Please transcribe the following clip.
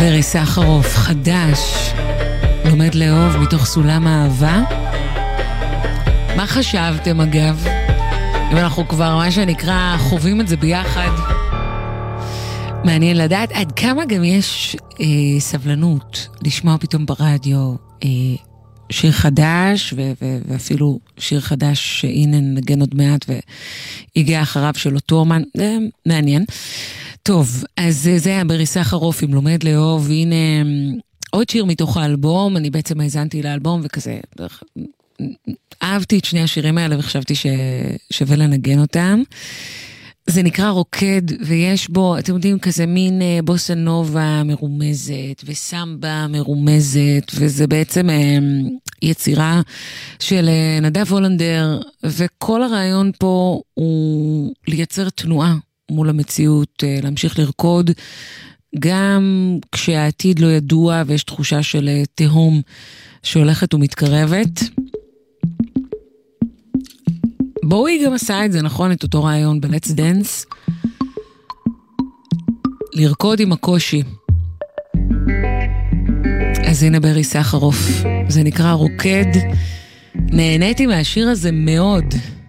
ברי סחרוף, חדש, לומד לאהוב מתוך סולם האהבה. מה חשבתם אגב? אם אנחנו כבר מה שנקרא חווים את זה ביחד, מעניין לדעת עד כמה גם יש סבלנות לשמוע פתאום ברדיו שיר חדש, ואפילו שיר חדש שהנה נגן עוד מעט והגיע אחריו של אותו אומן. מעניין. טוב, אז זה היה ברי סחרוף עם לומד לאהוב. הנה עוד שיר מתוך האלבום. אני בעצם האזנתי לאלבום וכזה אהבתי את שני השירים האלה וחשבתי ששווה לנגן אותם. זה נקרא רוקד, ויש בו, אתם יודעים, כזה מין בוסה נובה מרומזת, וסמבה מרומזת, וזה בעצם יצירה של נדב הולנדר, וכל הרעיון פה הוא לייצר תנועה מול המציאות, להמשיך לרקוד, גם כשהעתיד לא ידוע, ויש תחושה של תהום שהולכת ומתקרבת. בואי גם עשה את זה, נכון? את אותו רעיון ב-Let's Dance. לרקוד עם הקושי. אז הנה ברי סחרוף. זה נקרא רוקד. נהניתי מהשיר הזה מאוד.